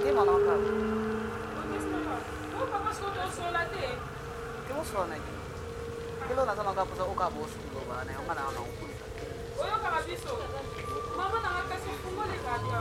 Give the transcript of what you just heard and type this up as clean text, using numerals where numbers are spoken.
Hindi mo naman ka. Bagas na lang. Oh, bagas ko to sola te. Kimo so na. Kilo na sa mga kapo sa ukabos. Diba? Na yung kanang